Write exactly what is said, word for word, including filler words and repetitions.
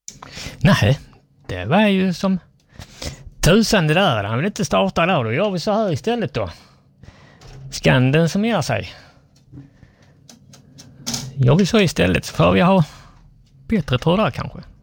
Nej, det var ju som tusan det där. Han vill inte starta där. Då gör vi så här istället då. Skanden som ger sig. Gör vi så istället så får vi ha bättre trådar kanske.